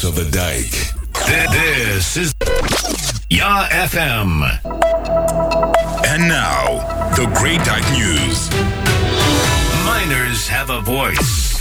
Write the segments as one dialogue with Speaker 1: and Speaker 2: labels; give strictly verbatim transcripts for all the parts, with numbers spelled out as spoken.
Speaker 1: To the dike. This is Ya F M.
Speaker 2: And now, the Great Dyke News.
Speaker 1: Miners have a voice.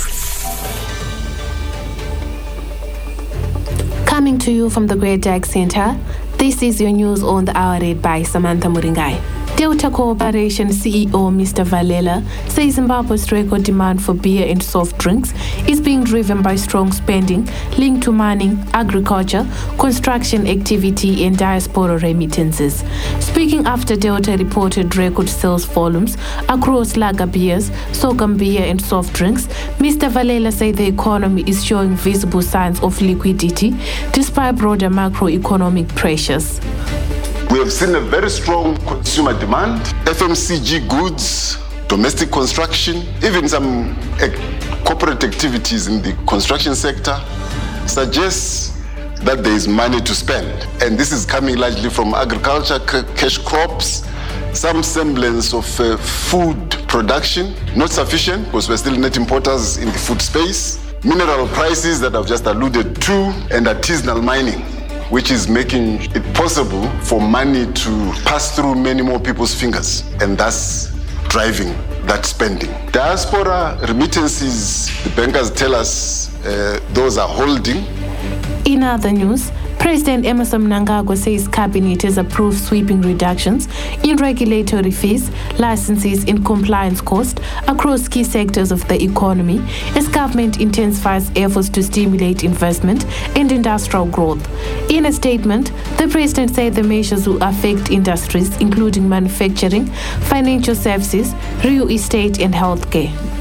Speaker 3: Coming to you from the Great Dyke Center, this is your news on the hour read by Samantha Muringai. Delta Corporation C E O Mister Valela says Zimbabwe's record demand for beer and soft drinks is being driven by strong spending linked to mining, agriculture, construction activity and diaspora remittances. Speaking after Delta reported record sales volumes across lager beers, sorghum beer and soft drinks, Mister Valela said the economy is showing visible signs of liquidity despite broader macroeconomic pressures.
Speaker 4: We have seen a very strong consumer demand, F M C G goods, domestic construction, even some uh, corporate activities in the construction sector suggests that there is money to spend. And this is coming largely from agriculture, c- cash crops, some semblance of uh, food production, not sufficient because we're still net importers in the food space, mineral prices that I've just alluded to, and artisanal mining, which is making it possible for money to pass through many more people's fingers and thus driving that spending. Diaspora remittances, the bankers tell us uh, those are holding.
Speaker 3: In other news, President Emmerson Mnangagwa says Cabinet has approved sweeping reductions in regulatory fees, licenses and compliance costs across key sectors of the economy as government intensifies efforts to stimulate investment and industrial growth. In a statement, the President said the measures will affect industries including manufacturing, financial services, real estate and healthcare.